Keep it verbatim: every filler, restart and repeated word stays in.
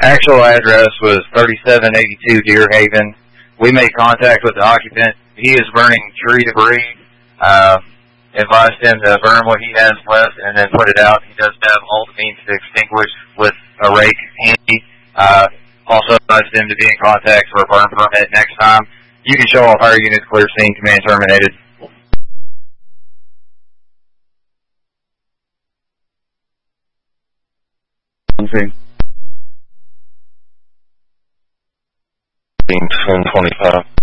Actual address was thirty-seven eighty-two Deer Haven. We made contact with the occupant. He is burning tree debris. Uh, advised him to burn what he has left and then put it out. He does have all the means to extinguish with a rake handy. Uh, also advised him to be in contact for a burn permit next time. You can show all fire units clear scene, command terminated. ten twenty-five.